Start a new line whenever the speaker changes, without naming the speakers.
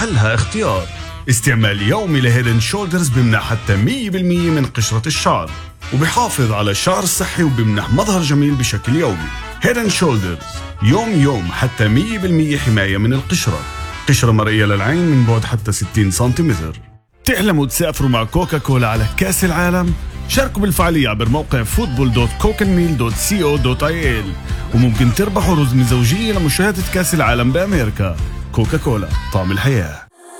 حلها اختيار. استعمال يومي لهيدن شولدرز بمنح حتى 100% من قشرة الشعر، وبحافظ على الشعر الصحي وبمنح مظهر جميل بشكل يومي. هيدن شولدرز يوم حتى 100% حماية من القشرة. قشرة مرئية للعين من بعد حتى 60 سنتيمتر. تحلموا تسافروا مع كوكاكولا على كأس العالم؟ شاركوا بالفعالية عبر موقع football.cokenmeal.co.il وممكن تربحوا رزمة زوجية لمشاهدة كأس العالم بأمريكا. كوكاكولا، طعم الحياة.